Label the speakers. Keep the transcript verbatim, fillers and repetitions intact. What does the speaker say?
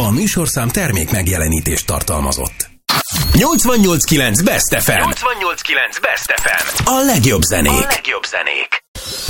Speaker 1: A műsorszám termék megjelenítést tartalmazott. nyolcvannyolc kilenc Best ef em.
Speaker 2: nyolcvannyolc kilenc Best ef em.
Speaker 1: A legjobb zenék.
Speaker 2: A legjobb zenék.